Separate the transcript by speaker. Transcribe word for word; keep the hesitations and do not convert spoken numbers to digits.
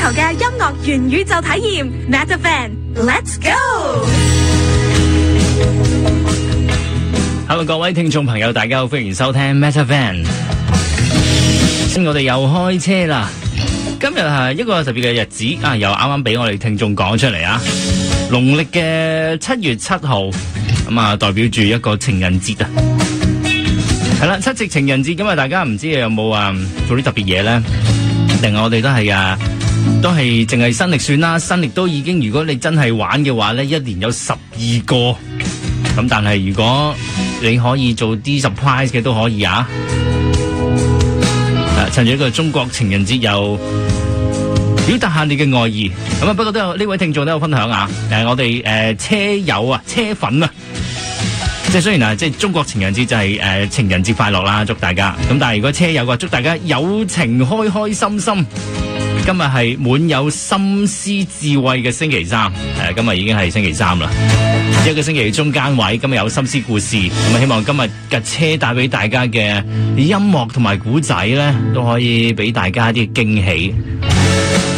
Speaker 1: 求嘅音樂元宇宙體驗 ，Metavan，Let's
Speaker 2: go！Hello， 各位聽眾朋友，大家好，歡迎收聽 Metavan。我哋又開車啦，今日係一個特別嘅日子啊，又啱啱俾我哋聽眾講出嚟啊，農曆嘅七月七號，咁啊代表住一個情人節啊。係啦，七夕情人節，咁啊大家唔知有冇啊做啲特別嘢咧？定係我哋都係啊，都係淨係新曆算啦，新曆都已經，如果你真係玩嘅話咧，一年有十二個，咁但係如果你可以做啲 surprise 嘅都可以啊。趁住一個中國情人節，又表達下你嘅愛意。咁啊，不過都有呢位聽眾都有分享啊。誒，我哋誒、呃、車友啊，車粉啊，即係雖然啊，即係中國情人節就係、是、誒、呃、情人節快樂啦，祝大家。咁但係如果車友嘅話，祝大家有情開開心心。今日係滿有心思智慧嘅星期三，誒、呃，今日已經係星期三啦，一個星期中間位。今日有心思故事，咁啊，希望今日嘅車帶俾大家嘅音樂同埋古仔咧，都可以俾大家啲驚喜。